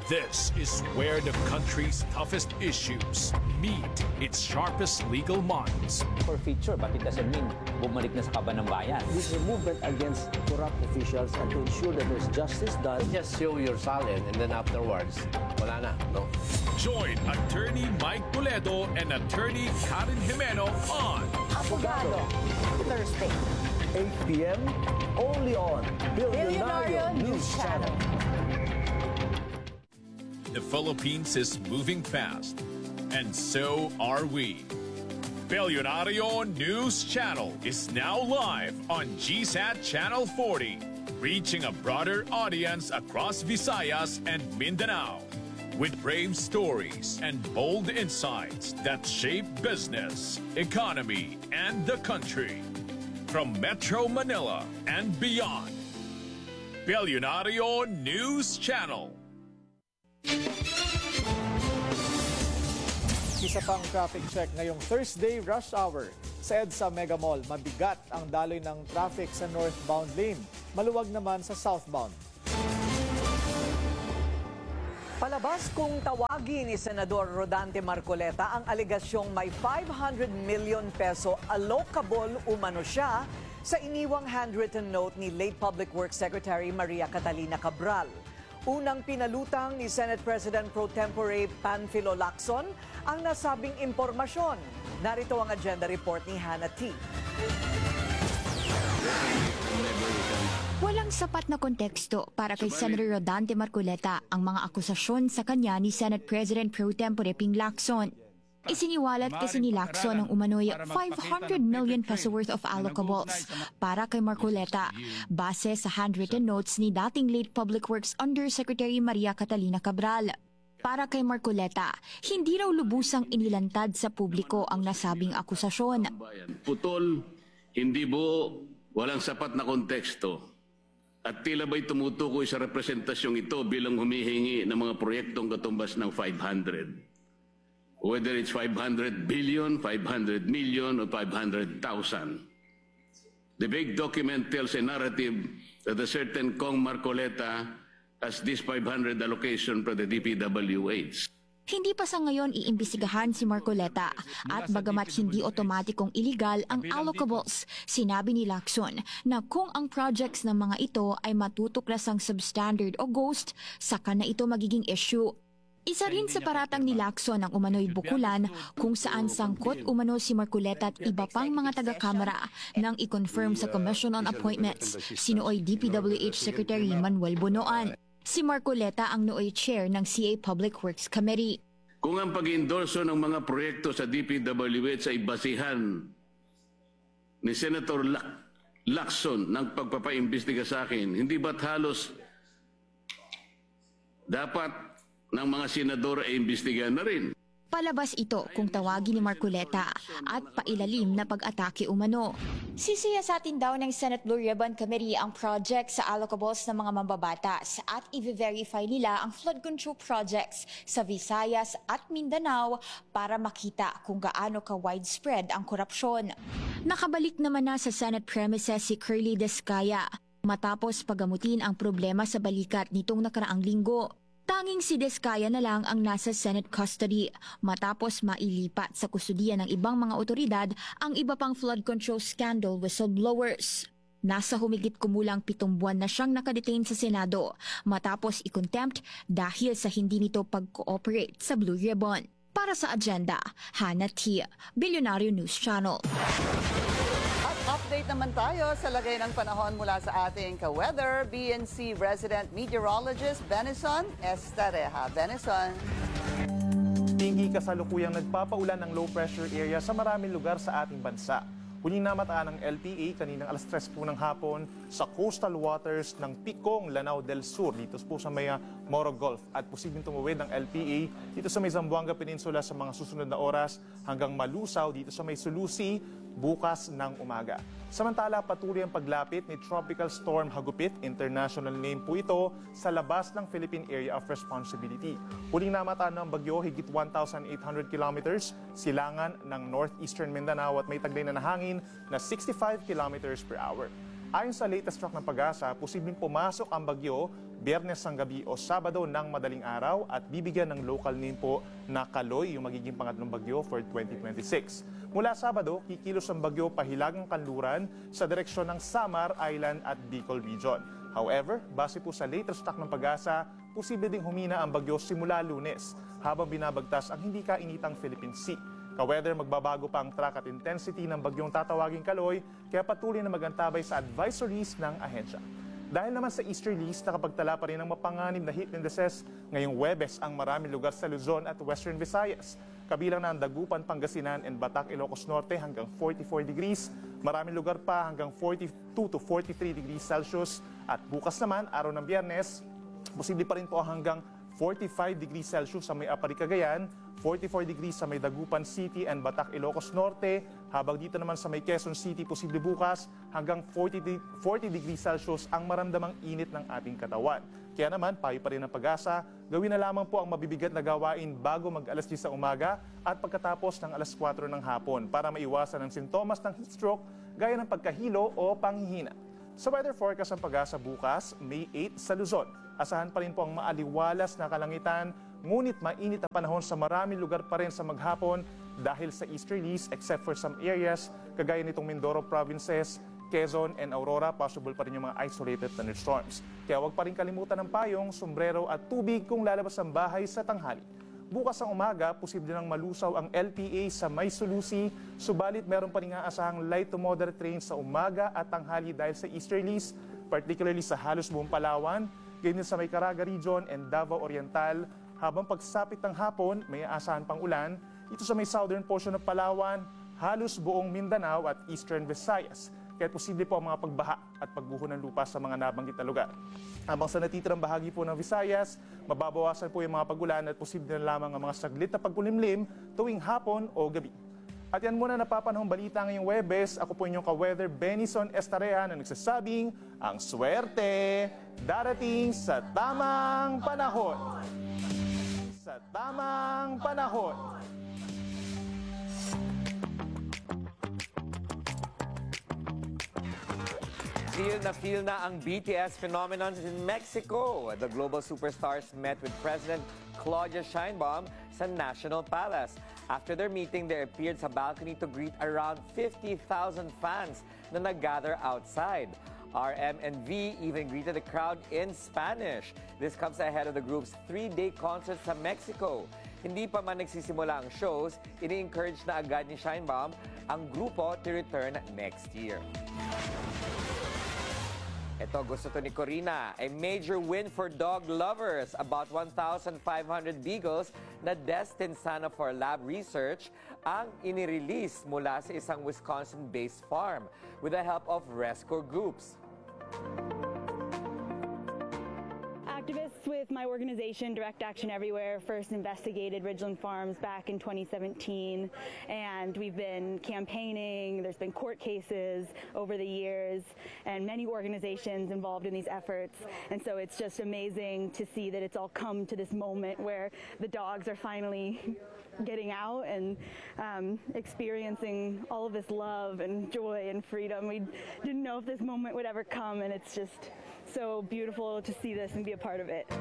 This is where the country's toughest issues meet its sharpest legal minds. Forfeiture, but it doesn't mean bumalik na sa kaban ng bayan. This is a movement against corrupt officials and to ensure that there's justice done. Just show your salin and then afterwards, wala na, no? Join Attorney Mike Toledo and Attorney Karen Jimeno on Abogado, Thursday. 8 p.m. only on Billionario News Channel. The Philippines is moving fast, and so are we. Billionario News Channel is now live on GSAT Channel 40, reaching a broader audience across Visayas and Mindanao, with brave stories and bold insights that shape business, economy, and the country. From Metro Manila and beyond, Billionario News Channel. Isa pang traffic check ngayong Thursday rush hour. Sa EDSA Mega Mall, mabigat ang daloy ng traffic sa northbound lane. Maluwag naman sa southbound. Palabas kung tawagin ni Senador Rodante Marcoleta ang alegasyong may 500 million peso allocable umano siya sa iniwang handwritten note ni late Public Works Secretary Maria Catalina Cabral. Unang pinalutang ni Senate President Pro Tempore Panfilo Lacson ang nasabing impormasyon. Narito ang agenda report ni Hannah T. Walang sapat na konteksto para kay Senator Rodante Marcoleta ang mga akusasyon sa kanya ni Senate President Pro Tempore Ping Lacson. Isiniwalat kasi ni Lacson ang umano'y 500 million peso worth of allocables para kay Marcoleta base sa handwritten notes ni dating late Public Works Undersecretary Maria Catalina Cabral. Para kay Marcoleta, hindi raw lubusang inilantad sa publiko ang nasabing akusasyon. Putol, hindi buo, walang sapat na konteksto. At tila ba'y tumutukoy sa representasyong ito bilang humihingi ng mga proyektong katumbas ng 500. Whether it's 500 billion, 500 million, or 500,000. The big document tells a narrative that a certain Kong Marcoleta has this 500 allocation from the DPWH. Hindi pa sa ngayon iimbestigahan si Marcoleta at bagamat hindi otomatikong iligal ang allocables, sinabi ni Lacson na kung ang projects ng mga ito ay matutuklasang substandard o ghost, saka na ito magiging issue. Isa rin sa paratang ni Lacson ang umano'y bukulan kung saan sangkot umano si Marcoleta at iba pang mga taga-kamara nang i-confirm sa Commission on Appointments si nooy DPWH Secretary Manuel Bonoan. Si Marcoleta ang nooy chair ng CA Public Works Committee. Kung ang pag-endorso ng mga proyekto sa DPWH ay basihan ni Senator Lacson ng pagpapaimbestiga sa akin, hindi ba't halos dapat ng mga senador ay imbestigahan na rin? Palabas ito kung tawagin ni Marcoleta at pailalim na pag-atake umano. Sisiyasatin daw ng Senate Blue Ribbon Committee ang project sa allocables ng mga mambabatas at i-verify nila ang flood control projects sa Visayas at Mindanao para makita kung gaano ka-widespread ang korupsyon. Nakabalik naman na sa Senate premises si Curly Descaya matapos pagamutin ang problema sa balikat nitong nakaraang linggo. Tanging si Descaya na lang ang nasa Senate custody matapos mailipat sa kustudiya ng ibang mga otoridad ang iba pang flood control scandal whistleblowers. Nasa humigit kumulang 7 buwan na siyang nakadetain sa Senado matapos i-contempt dahil sa hindi nito pag-cooperate sa Blue Ribbon. Para sa agenda, Hannah T. Billionario News Channel. Update naman tayo sa lagay ng panahon mula sa ating ka-weather, BNC resident meteorologist Benison Estareja. Benison. Tinggi kasalukuyang nagpapaulan ng low pressure area sa maraming lugar sa ating bansa. Huling namataan ng LPA kaninang alas 3 po ng hapon sa coastal waters ng Picong, Lanao del Sur dito po sa may Moro Gulf at posibleng tumuwid ng LPA dito sa may Zamboanga Peninsula sa mga susunod na oras hanggang malusaw dito sa may Sulusi bukas ng umaga. Samantala, patuloy ang paglapit ni Tropical Storm Hagupit, international name po ito, sa labas ng Philippine Area of Responsibility. Huling namataan ng bagyo higit 1,800 kilometers silangan ng northeastern Mindanao at may taglay na hangin na 65 kilometers per hour. Ayon sa latest track ng Pag-asa, posibleng pumasok ang bagyo Biyernes ng gabi o Sabado ng madaling araw at bibigyan ng local name po na Kaloy, yung magiging pangatlong bagyo for 2026. Mula Sabado, kikilos ang bagyo pahilagang kanluran sa direksyon ng Samar Island at Bicol Region. However, base po sa latest track ng Pag-asa, posible ding humina ang bagyo simula Lunes habang binabagtas ang hindi kainitang Philippine Sea. Ka-weather, magbabago pa ang track at intensity ng bagyong tatawaging Kaloy, kaya patuloy na magantabay sa advisories ng ahensya. Dahil naman sa easterlies, nakapagtala pa rin ng mapanganib na heat indices ngayong Huwebes ang maraming lugar sa Luzon at Western Visayas. Kabilang na ang Dagupan, Pangasinan and Batac, Ilocos Norte hanggang 44 degrees. Maraming lugar pa hanggang 42 to 43 degrees Celsius. At bukas naman, araw ng Biyernes, posible pa rin po hanggang 45 degrees Celsius sa may Apari, Cagayan, 44 degrees sa may Dagupan City and Batac, Ilocos Norte, habang dito naman sa may Quezon City, posible bukas hanggang 40 degrees Celsius ang maramdamang init ng ating katawan. Kaya naman, payo pa rin ng Pag-asa, gawin na lamang po ang mabibigat na gawain bago mag-alas 10 sa umaga at pagkatapos ng alas 4 ng hapon para maiwasan ang sintomas ng heat stroke gaya ng pagkahilo o panghihina. Sa weather forecast ng Pag-asa bukas, May 8 sa Luzon. Asahan pa rin po ang maaliwalas na kalangitan, ngunit mainit ang panahon sa maraming lugar pa rin sa maghapon dahil sa easterlies except for some areas kagaya nitong Mindoro provinces, Quezon and Aurora, possible pa rin yung mga isolated thunderstorms. Kaya huwag pa rin kalimutan ng payong, sombrero at tubig kung lalabas ang bahay sa tanghali. Bukas ang umaga, posible nang malusaw ang LPA sa May Sulusi, subalit meron pa rin aasahang light to moderate rain sa umaga at tanghali dahil sa easterlies, particularly sa halos buong Palawan, ganyan sa may Caraga Region and Davao Oriental. Habang pagsapit ng hapon, may aasahan pang ulan dito sa may southern portion ng Palawan, halos buong Mindanao at eastern Visayas. Kaya posible po ang mga pagbaha at pagguho ng lupa sa mga nabanggit na lugar. Habang sa natitirang bahagi po ng Visayas, mababawasan po yung mga pag-ulan at posible na lamang ang mga saglit na pagkulimlim tuwing hapon o gabi. At yan muna napapanahong balita ngayong Huwebes. Ako po inyong ka-weather Benison Estareha na nagsasabing ang swerte darating sa tamang panahon. Sa tamang panahon. Feel na ang BTS phenomenon in Mexico. The global superstars met with President Claudia Sheinbaum sa National Palace. After their meeting, they appeared sa balcony to greet around 50,000 fans na nag-gather outside. RM and V even greeted the crowd in Spanish. This comes ahead of the group's 3-day concert sa Mexico. Hindi pa man nagsisimula ang shows, ini-encourage na agad ni Sheinbaum ang grupo to return next year. Ito, gusto to ni Corina. A major win for dog lovers. About 1,500 beagles na destined sana for lab research ang inirelease mula sa isang Wisconsin-based farm with the help of rescue groups. Activists with my organization, Direct Action Everywhere, first investigated Ridgeland Farms back in 2017, and we've been campaigning. There's been court cases over the years, and many organizations involved in these efforts. And so it's just amazing to see that it's all come to this moment where the dogs are finally getting out and experiencing all of this love and joy and freedom. We didn't know if this moment would ever come, and it's just so beautiful to see this and be a part of it.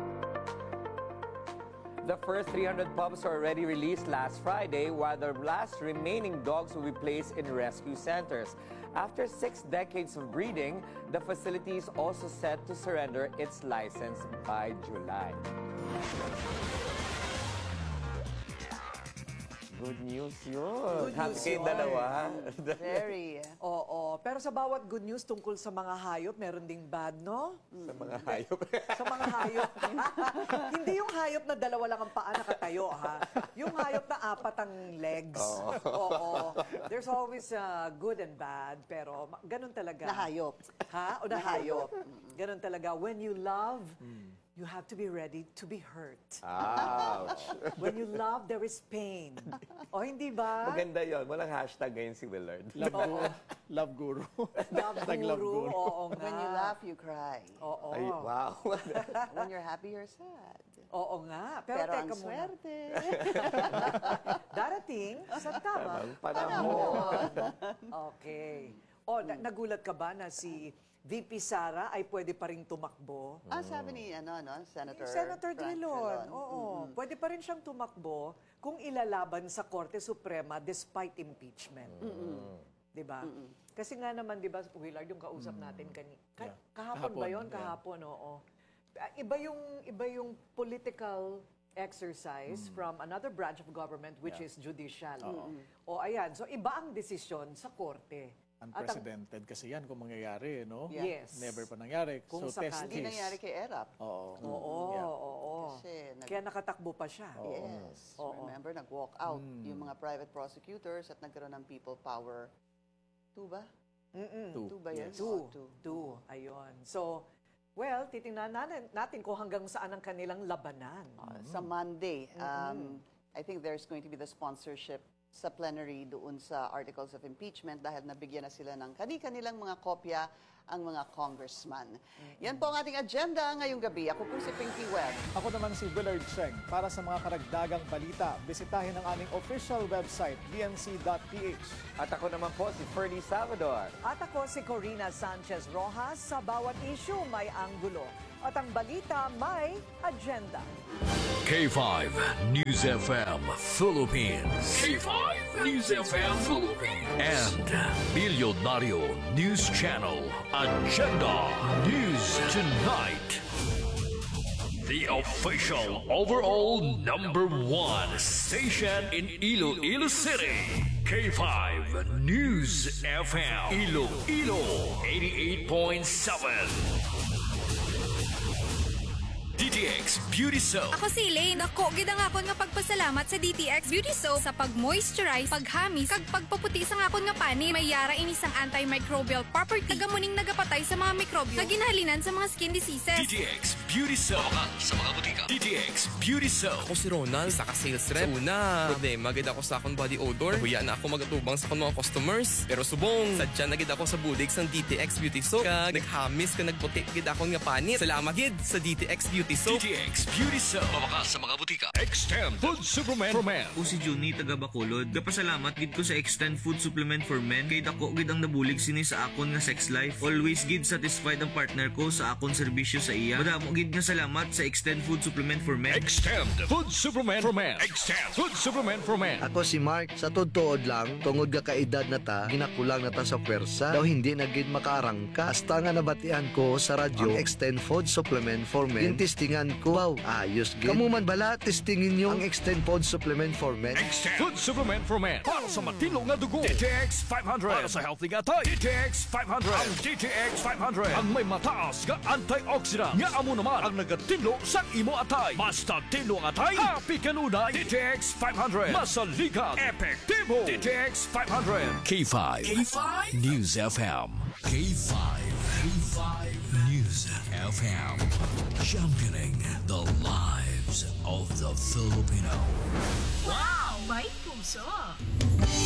The first 300 pups were already released last Friday, while the last remaining dogs will be placed in rescue centers. After 6 decades of breeding, the facility is also set to surrender its license by July. Good news yun. Happy kayong dalawa. Very. Oo, pero sa bawat good news tungkol sa mga hayop, meron ding bad, no? Sa mga hayop. Sa mga hayop. Hindi yung hayop na dalawa lang ang paa nakatayo, ha? Yung hayop na 4 ang legs. Oo. There's always good and bad, pero ganun talaga. Na hayop. Ha? O na hayop. Ganun talaga. When you love, you have to be ready to be hurt. Ouch. When you love, there is pain. O, hindi ba? Maganda yun. Walang hashtag ngayon si Willard. Love guru. Love guru. Oo nga. When you laugh, you cry. Oo. Ay, wow. When you're happy, you're sad. Oo nga. Pero Pero teka ang muna. swerte. Darating sa tamang Panahon. Okay. Nagulat ka ba na si VP Sara ay pwede pa rin tumakbo? Sabi ni Senator Senator Frank Drilon, Drilon. oo. Pwede pa rin siyang tumakbo kung ilalaban sa Korte Suprema despite impeachment. Di ba? Kasi nga naman, di ba, Willard, yung kausap natin kahapon ba yun? Kahapon, oo. Iba yung political exercise from another branch of government which is judicial. O ayan, so iba ang desisyon sa Korte. Unprecedented kasi yan kung mangyayari, no? Yes. Never pa nangyari. Kung so, test Hindi case. nangyari kay Erap. Oo. Kasi Kaya nakatakbo pa siya. Yes. Remember, nag-walk out yung mga private prosecutors at nagkaroon ng people power. 2 ba? 2 ba yan? Yes. 2. Ayun. So, well, titingnan natin kung hanggang saan ang kanilang labanan. Sa Monday, I think there's going to be the sponsorship sa plenary doon sa articles of impeachment dahil nabigyan na sila ng kanilang mga kopya ang mga congressman. Yan po ang ating agenda ngayong gabi. Ako po si Pinky Webb. Ako naman si Willard Cheng. Para sa mga karagdagang balita, bisitahin ang aming official website, dnc.ph. At ako naman po si Ferdy Salvador. At ako si Corina Sanchez Rojas. Sa bawat issue may anggulo. At ang balita may agenda. K5 News FM Philippines. K5 News FM Philippines. And Milyonaryo News Channel Agenda News Tonight. The official overall #1 station in Iloilo City. K5 News FM Iloilo 88.7. DTX Beauty Soap. Ako si Elaine. Ako, gid ang akon nga pagpasalamat sa DTX Beauty Soap sa pag-moisturize, paghamis, kag pagpaputi sa akon nga pani. May yara inisang antimicrobial property. Taga-muning nagapatay sa mga mikrobyo. Naginahalinan sa mga skin diseases. DTX Beauty Soap. Sa mga butika. DTX Beauty Soap. Ako si Ronald, isa ka sales rep. Una, problema gid ako sa akong body odor. Huya na ako magatubang sa akong mga customers. Pero subong, sadya na gid ako sa budig sang DTX Beauty Soap. Kag naghamis ka nagputi gid akong nga pani. Salamat gid sa DTX Beauty Soap. DTX Beauty Soap. Mawakas sa mga butika. Extend Food Supplement for Men. Ako si Juni, taga Bacolod. Kapasalamat gid ko sa Extend Food Supplement for Men. Kay dako gid ang nabulig sini sa akon nga sex life. Always gid satisfied ang partner ko sa akon serbisyo sa iya. Madamo gid nga salamat sa Extend Food Supplement for Men. Extend Food Supplement for Men. Extend Food Supplement for Men. Ako si Mark, sa totoo lang, tungod ka kaedad na ta, ginakulang na ta sa pwersa, daw hindi na gid makaarangka. Hasta nga nabatian ko sa radyo, ang Extend Food Supplement for Men. Testingan ko, wow, ayos gid. Kamu man bala, testingin nyo ang Extend Food Supplement for Men. Extend Food Supplement for Men. Para sa matino nga dugo. DTX 500. Para sa healthy nga tay. DTX 500. Ang DTX 500. Ang may mataas nga antioxidant. Nga amo naman ang nagatinlo sa imo atay. Basta tinlo ang atay, happy kanunay. DTX 500. Masalikat. Epektibo. DTX 500. K5. K5 News FM. K5. K5 News FM. Championing the lives of the Filipino. Wow! May puso!